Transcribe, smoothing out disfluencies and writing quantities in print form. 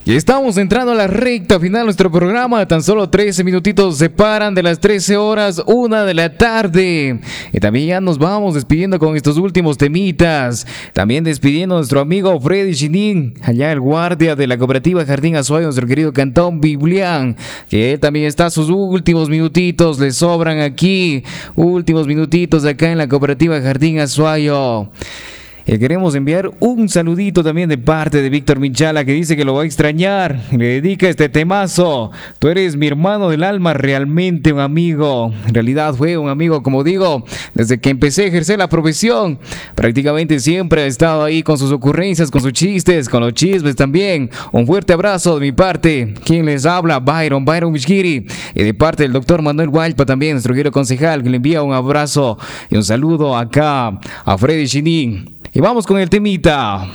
Y estamos entrando a la recta final de nuestro programa. Tan solo 13 minutitos separan de las 13 horas, 1 de la tarde. Y también ya nos vamos despidiendo con estos últimos temitas. También despidiendo a nuestro amigo Freddy Chinin, allá el guardia de la cooperativa Jardín Azuayo, nuestro querido Cantón Biblián, que él también está a sus últimos minutitos, le sobran aquí. Últimos minutitos acá en la cooperativa Jardín Azuayo. Queremos enviar un saludito también de parte de Víctor Minchala, que dice que lo va a extrañar. Le dedica este temazo. Tú eres mi hermano del alma, realmente un amigo. En realidad fue un amigo, como digo, desde que empecé a ejercer la profesión. Prácticamente siempre ha estado ahí con sus ocurrencias, con sus chistes, con los chismes también. Un fuerte abrazo de mi parte. ¿Quién les habla? Byron Mishkiri. Y de parte del doctor Manuel Guaypa también, nuestro querido concejal, que le envía un abrazo y un saludo acá a Freddy Chinin. Y vamos con el temita.